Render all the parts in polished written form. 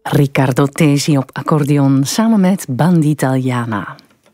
Riccardo Tesi op accordeon samen met Banditaliana.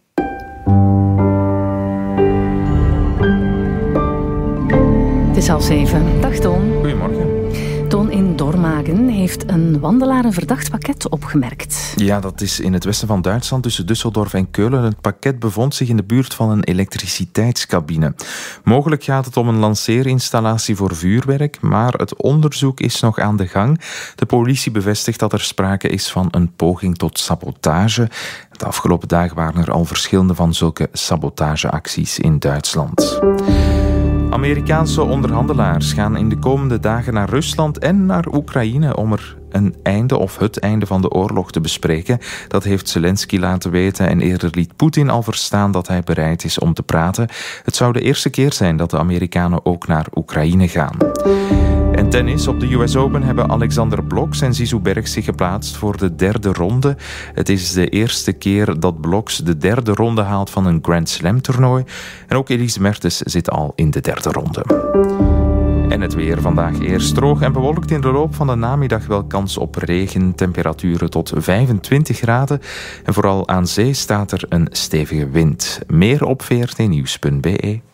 Het is 6:30. Dag Toon. Goedemorgen. Toon, in Dormagen heeft een wandelaar een verdacht pakket opgemerkt. Ja, dat is in het westen van Duitsland, tussen Düsseldorf en Keulen. Het pakket bevond zich in de buurt van een elektriciteitscabine. Mogelijk gaat het om een lanceerinstallatie voor vuurwerk, maar het onderzoek is nog aan de gang. De politie bevestigt dat er sprake is van een poging tot sabotage. De afgelopen dagen waren er al verschillende van zulke sabotageacties in Duitsland. Amerikaanse onderhandelaars gaan in de komende dagen naar Rusland en naar Oekraïne om er een einde of het einde van de oorlog te bespreken. Dat heeft Zelensky laten weten en eerder liet Poetin al verstaan dat hij bereid is om te praten. Het zou de eerste keer zijn dat de Amerikanen ook naar Oekraïne gaan. En tennis. Op de US Open hebben Alexander Bloks en Zizou Bergs zich geplaatst voor de derde ronde. Het is de eerste keer dat Bloks de derde ronde haalt van een Grand Slam toernooi. En ook Elise Mertens zit al in de derde ronde. En het weer vandaag eerst droog en bewolkt, in de loop van de namiddag wel kans op regen. Temperaturen tot 25 graden. En vooral aan zee staat er een stevige wind. Meer op vrtnieuws.be.